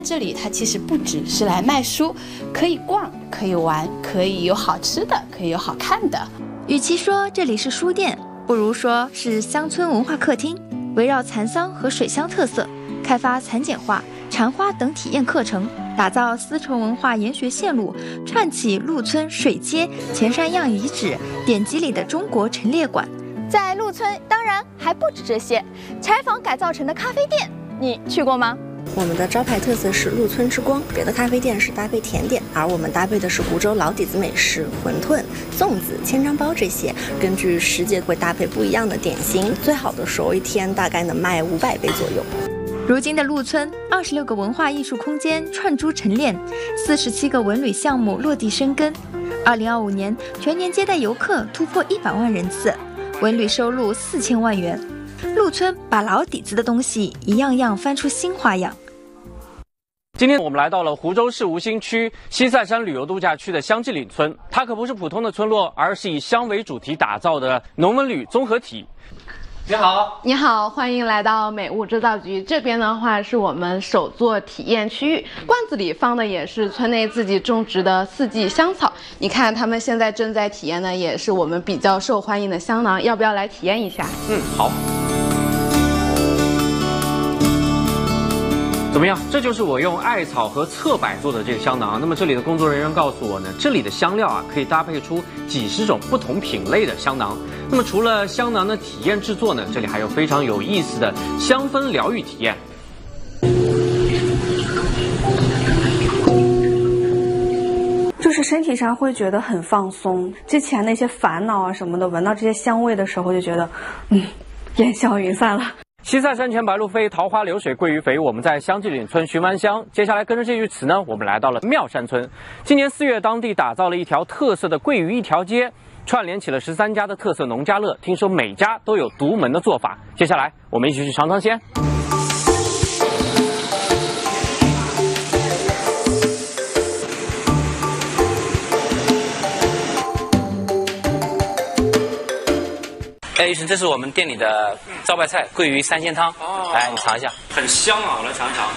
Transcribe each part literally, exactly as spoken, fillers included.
这里它其实不只是来卖书，可以逛，可以玩，可以有好吃的，可以有好看的。 与其说这里是书店，不如说是乡村文化客厅，围绕蚕桑和水乡特色，开发蚕茧画、禅花等体验课程，打造丝绸文化研学线路，串起鹿村水街、钱山样遗址、典籍里的中国陈列馆。 在鹿村，当然还不止这些，柴房改造成的咖啡店，你去过吗？ 我们的招牌特色是鹿村之光，别的咖啡店是搭配甜点，而我们搭配的是湖州老底子美食，馄饨、粽子、千张包这些，根据时节会搭配不一样的点心，最好的时候一天大概能卖五百杯左右。 如今的鹿村，二十六个文化艺术空间串珠陈列，四十七个文旅项目落地生根。二零二五年全年接待游客突破一百万人次，文旅收入四千万元。鹿村把老底子的东西一样样翻出新花样。 今天我们来到了湖州市吴兴区西塞山旅游度假区的香积岭村，它可不是普通的村落，而是以香为主题打造的农文旅综合体。你好， 你好，欢迎来到美物制造局。这边的话是我们首座体验区域，罐子里放的也是村内自己种植的四季香草。你看他们现在正在体验的也是我们比较受欢迎的香囊，要不要来体验一下？ 嗯，好。怎么样？这就是我用艾草和侧柏做的这个香囊。那么这里的工作人员告诉我呢，这里的香料啊可以搭配出几十种不同品类的香囊。那么除了香囊的体验制作呢，这里还有非常有意思的香氛疗愈体验。 就是身体上会觉得很放松，之前那些烦恼啊什么的，闻到这些香味的时候就觉得，嗯，烟消云散了。 西塞山前白鹭飞，桃花流水鳜鱼肥。我们在香积岭村寻完香，接下来跟着这句词呢，我们来到了妙山村。今年四月，当地打造了一条特色的鳜鱼一条街，串联起了十三家的特色农家乐，听说每家都有独门的做法。接下来，我们一起去尝尝鲜。 哎，医生，这是我们店里的招牌菜——鳜鱼三鲜汤。哦，来，你尝一下， 很香啊！我来尝一尝。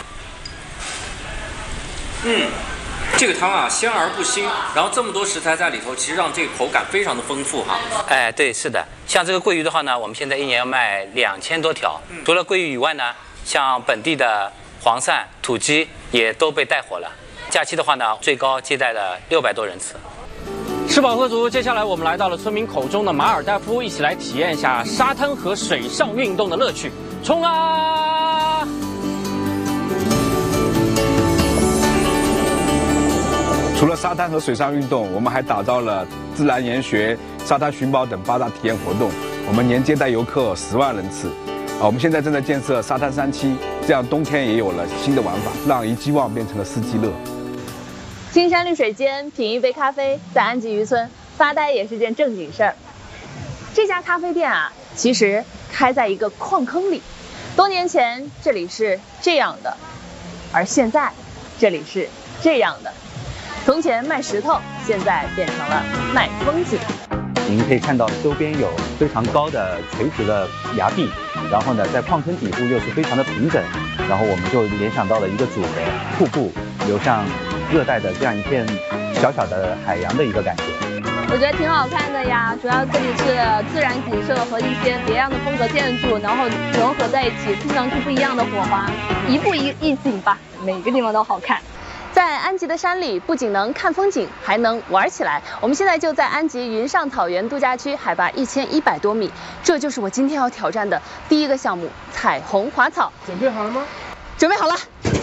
嗯，这个汤啊，鲜而不腥，然后这么多食材在里头，其实让这个口感非常的丰富哈。 哎，对，是的。像这个鳜鱼的话呢，我们现在一年要卖两千多条。嗯、除了鳜鱼以外呢，像本地的黄鳝、土鸡也都被带火了。假期的话呢，最高接待了六百多人次。 吃饱喝足，接下来我们来到了村民口中的马尔代夫，一起来体验一下沙滩和水上运动的乐趣。冲啊！ 除了沙滩和水上运动，我们还打造了自然研学、沙滩寻宝等八大体验活动。我们年接待游客十万人次。啊，我们现在正在建设沙滩三期，这样冬天也有了新的玩法，让遗迹旺变成了四季乐。 青山绿水间，品一杯咖啡，在安吉渔村发呆也是件正经事儿。这家咖啡店啊，其实开在一个矿坑里。多年前这里是这样的，而现在这里是这样的。从前卖石头，现在变成了卖风景。 您可以看到周边有非常高的垂直的崖壁，然后呢，在矿坑底部又是非常的平整，然后我们就联想到了一个组合，瀑布流向热带的这样一片小小的海洋的一个感觉。 我觉得挺好看的呀，主要这里是自然景色和一些别样的风格建筑，然后融合在一起，碰撞出不一样的火花，一步一一景吧，每个地方都好看。在安吉的山里，不仅能看风景，还能玩起来。我们现在就在安吉云上草原度假区，海拔一千一百多米，这就是我今天要挑战的第一个项目——彩虹滑草。 准备好了吗？ 准备好了。